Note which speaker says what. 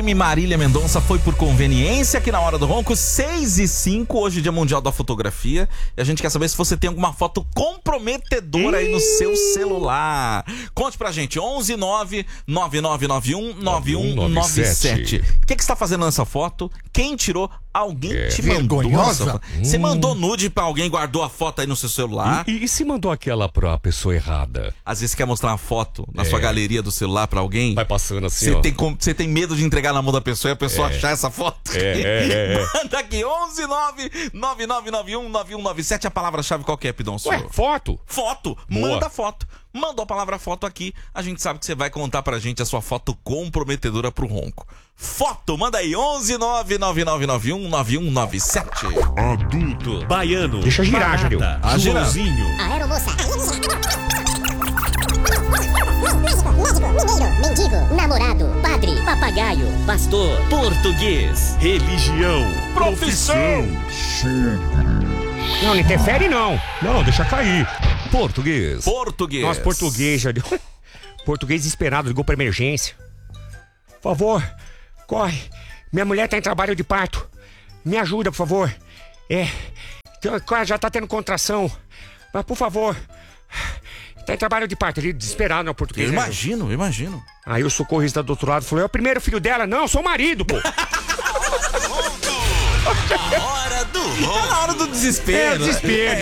Speaker 1: Marília Mendonça foi por conveniência aqui na Hora do Ronco, 6h05, hoje é Dia Mundial da Fotografia. E a gente quer saber se você tem alguma foto comprometedora aí no seu celular. Conte pra gente, 11999919197. O que você tá fazendo nessa foto? Quem tirou? Alguém te mandou essa foto? Você mandou nude pra alguém, guardou a foto aí no seu celular?
Speaker 2: E se mandou aquela pra pessoa errada?
Speaker 1: Às vezes você quer mostrar uma foto na sua galeria do celular pra alguém.
Speaker 2: Vai passando assim,
Speaker 1: Você tem medo de entregar na mão da pessoa e a pessoa achar essa foto? Manda aqui, 11999919197. A palavra-chave qual que é, Pidoncio?
Speaker 2: Ué, foto?
Speaker 1: Foto.
Speaker 2: Boa.
Speaker 1: Manda foto. Mandou a palavra foto aqui, a gente sabe que você vai contar pra gente a sua foto comprometedora pro Ronco. Foto, manda aí, 11999919197.
Speaker 2: Adulto, baiano, deixa girar, Jadeu.
Speaker 1: Joãozinho.
Speaker 3: Aeromoça. Médico, mineiro, mendigo, namorado, padre, papagaio, pastor, português,
Speaker 2: Religião,
Speaker 1: profissão.
Speaker 4: Não interfere não.
Speaker 2: Não, deixa cair. Português.
Speaker 1: Português.
Speaker 4: Nossa, português, Jadeu. Português desesperado, ligou pra emergência. Por favor, corre. Minha mulher tá em trabalho de parto. Me ajuda, por favor. Já tá tendo contração. Mas, por favor. Tá em trabalho de parto. Ele desesperado, não, português.
Speaker 1: Eu imagino.
Speaker 4: Aí o socorrista do outro lado falou: é o primeiro filho dela. Não, eu sou o marido, pô.
Speaker 1: A hora do Ronco. É a hora do desespero.
Speaker 4: É o desespero.